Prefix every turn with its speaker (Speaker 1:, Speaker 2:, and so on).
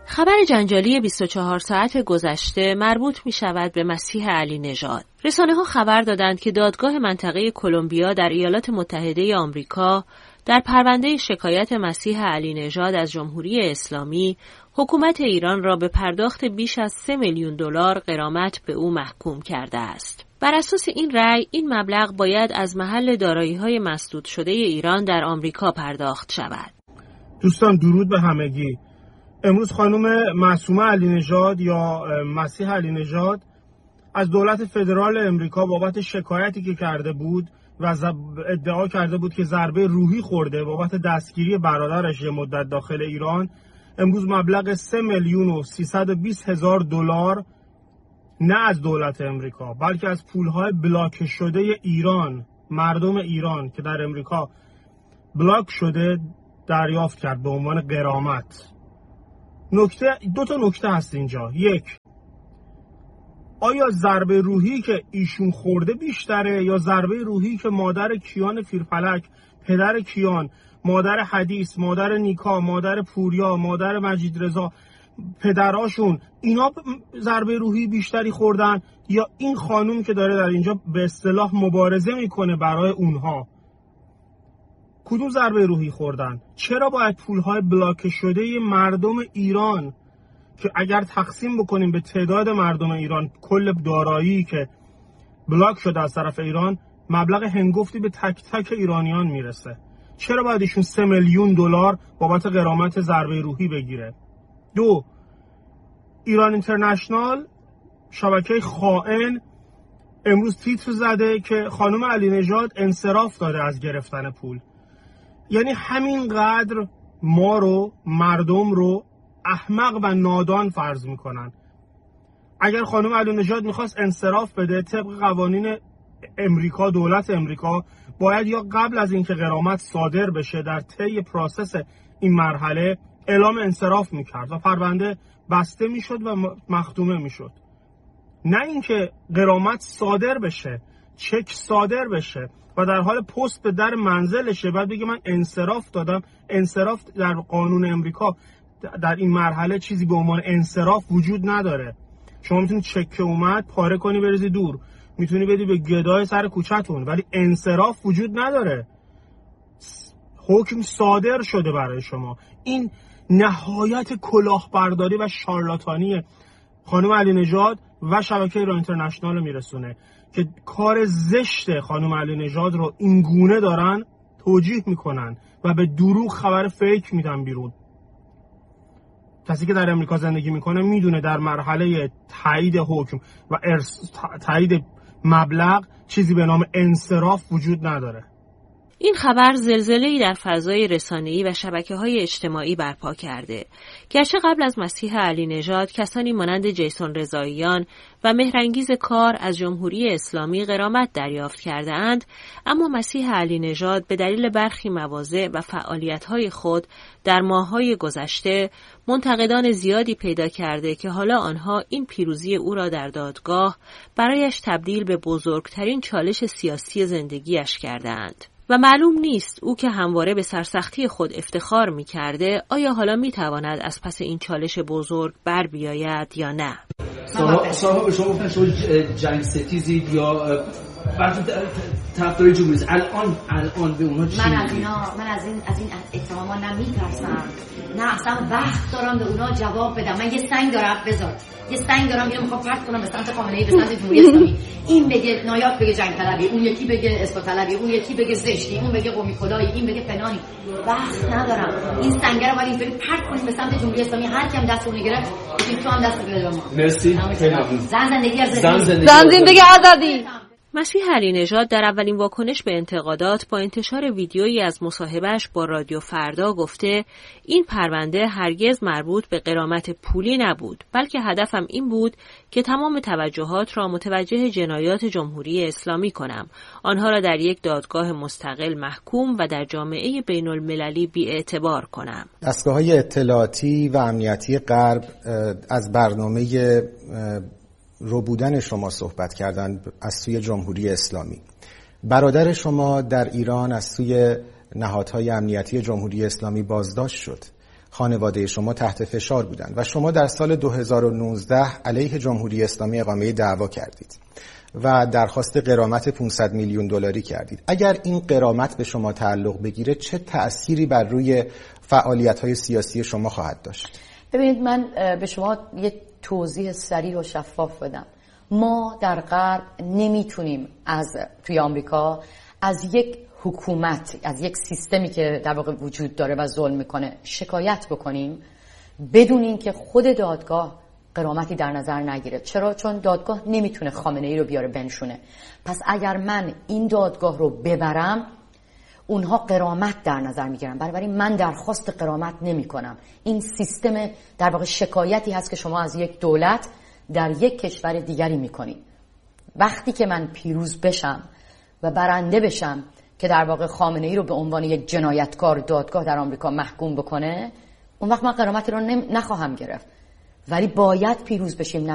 Speaker 1: خبر جنجالی 24 ساعت گذشته مربوط می شود به مسیح علی نژاد. رسانه‌ها خبر دادند که دادگاه منطقه کلمبیا در ایالات متحده آمریکا در پرونده شکایت مسیح علی نژاد از جمهوری اسلامی حکومت ایران را به پرداخت بیش از 3 میلیون دلار غرامت به او محکوم کرده است. بر اساس این رأی این مبلغ باید از محل دارایی‌های مسدود شده ایران در آمریکا پرداخت شود.
Speaker 2: دوستان درود به همگی. امروز خانم معصومه علی نژاد یا مسیح علی نژاد از دولت فدرال امریکا بابت شکایتی که کرده بود و ادعا کرده بود که ضربه روحی خورده بابت دستگیری برادرش یه مدت داخل ایران، امروز مبلغ 3,320,000 دلار نه از دولت امریکا بلکه از پولهای بلاک شده ایران، مردم ایران که در امریکا بلاک شده، دریافت کرد به عنوان غرامت. دو تا نکته هست اینجا. یک، آیا ضربه روحی که ایشون خورده بیشتره یا ضربه روحی که مادر کیان فیرفلک، پدر کیان، مادر حدیث، مادر نیکا، مادر پوریا، مادر مجید رضا، پدراشون اینا ضربه روحی بیشتری خوردن، یا این خانوم که داره در اینجا به اصطلاح مبارزه میکنه برای اونها؟ کدوم ضربه روحی خوردن؟ چرا باید پولهای بلاک شده مردم ایران که اگر تقسیم بکنیم به تعداد مردم ایران کل دارایی که بلاک شده از طرف ایران، مبلغ هنگفتی به تک تک ایرانیان میرسه، چرا باید ایشون 3 میلیون دلار بابت غرامت ضربه روحی بگیره؟ دو، ایران اینترنشنال، شبکه خائن، امروز تیتر زده که خانم علی نژاد انصراف داده از گرفتن پول. یعنی همینقدر ما رو، مردم رو احمق و نادان فرض میکنن. اگر خانم علی نژاد میخواست انصراف بده طبق قوانین امریکا، دولت امریکا باید یا قبل از اینکه غرامت صادر بشه در طی پروسس این مرحله اعلام انصراف میکرد و پرونده بسته میشد و مختومه میشد، نه اینکه غرامت صادر بشه، چک صادر بشه و در حال پست به در منزلشه بعد بگه من انصراف دادم. انصراف در قانون امریکا در این مرحله چیزی به عنوان انصراف وجود نداره. شما میتونی چک اومد پاره کنی بریزی دور، میتونی بدی به گدای سر کوچه‌تون، ولی انصراف وجود نداره. حکم صادر شده برای شما. این نهایت کلاهبرداری و شارلاتانی خانم علی نژاد و شبکه ایران اینترنشنال میرسونه که کار زشت خانم علی نژاد رو این گونه دارن توجیه میکنن و به دروغ خبر فیک میدن بیرون. کسی که در امریکا زندگی میکنه میدونه در مرحله تایید حکم و تایید مبلغ چیزی به نام انصراف وجود نداره.
Speaker 1: این خبر زلزله‌ای در فضای رسانه‌ای و شبکه‌های اجتماعی برپا کرده. گرچه قبل از مسیح علی نژاد کسانی مانند جیسون رضاییان و مهرانگیز کار از جمهوری اسلامی غرامت دریافت کرده‌اند، اما مسیح علی نژاد به دلیل برخی مواضع و فعالیت‌های خود در ماه‌های گذشته منتقدان زیادی پیدا کرده که حالا آنها این پیروزی او را در دادگاه برایش تبدیل به بزرگترین چالش سیاسی زندگیش کرده‌اند. و معلوم نیست او که همواره به سرسختی خود افتخار می کرده آیا حالا می تواند از پس این چالش بزرگ بر بیاید یا نه.
Speaker 3: صاحب شما گفتن شما جنگ ستیزید یا طرفدار جمهوری الان به اونها چی میگید؟
Speaker 4: من از این اتهاما نمیترسم، نه اصلا وقت دارم به اونها جواب بدم. من یه سنگ دارم، بذار یه سنگ دارم اینو میخوام پرت کنم به سمت خامنه‌ای، به سمت جمهوری اسلامی. این بگه نایاب بگه جنگ طلبی، اون یکی بگه اصلاح طلبی، اون یکی بگه زشتی، اون بگه قومی خدایی، این بگه فلانی. وقت ندارم. این سنگ رو باید اینطوری پرت کنیم به سمت جمهوری اسلامی. هر کیم دستو میگرفت تو هم دستو بده ما.
Speaker 3: مرسی.
Speaker 4: زن زندگی آزادی.
Speaker 1: مسیح علی نژاد در اولین واکنش به انتقادات با انتشار ویدیویی از مصاحبهش با رادیو فردا گفته این پرونده هرگز مربوط به غرامت پولی نبود، بلکه هدفم این بود که تمام توجهات را متوجه جنایات جمهوری اسلامی کنم، آنها را در یک دادگاه مستقل محکوم و در جامعه بین المللی بی‌اعتبار کنم.
Speaker 5: دستگاه‌های اطلاعاتی و امنیتی غرب از برنامه ربودن شما صحبت کردن از سوی جمهوری اسلامی. برادر شما در ایران از سوی نهادهای امنیتی جمهوری اسلامی بازداشت شد خانواده شما تحت فشار بودن و شما در سال 2019 علیه جمهوری اسلامی اقامه دعوا کردید و درخواست غرامت 500 میلیون دلاری کردید. اگر این غرامت به شما تعلق بگیره چه تأثیری بر روی فعالیت‌های سیاسی شما خواهد داشت؟
Speaker 6: ببینید، من به شما یه توضیح صریح و شفاف بدم. ما در غرب نمیتونیم توی آمریکا از یک حکومت، از یک سیستمی که در واقع وجود داره و ظلم میکنه شکایت بکنیم بدون اینکه خود دادگاه غرامتی در نظر نگیره. چرا؟ چون دادگاه نمیتونه خامنه ای رو بیاره بنشونه. پس اگر من این دادگاه رو ببرم اونها غرامت در نظر میگیرن، بنابراین من درخواست غرامت نمی کنم. این سیستم در واقع شکایتی هست که شما از یک دولت در یک کشور دیگری میکنید. وقتی که من پیروز بشم و برنده بشم که در واقع خامنه ای رو به عنوان یک جنایتکار دادگاه در آمریکا محکوم بکنه، اون وقت من غرامتی رو نخواهم گرفت، ولی باید پیروز بشیم.